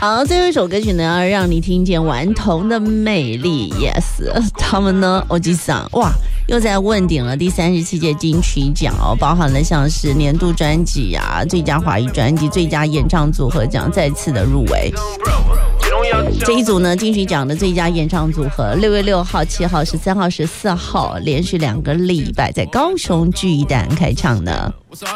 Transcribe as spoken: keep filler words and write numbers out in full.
好，最后一首歌曲呢，要让你听见顽童的魅力。Yes， 他们呢，欧吉桑哇，又在问鼎了第三十七届金曲奖哦，包含了像是年度专辑啊、最佳华语专辑、最佳演唱组合奖再次的入围。这一组呢，金曲奖的最佳演唱组合，六月六号、七号、十三号、十四号连续两个礼拜在高雄巨蛋开唱呢。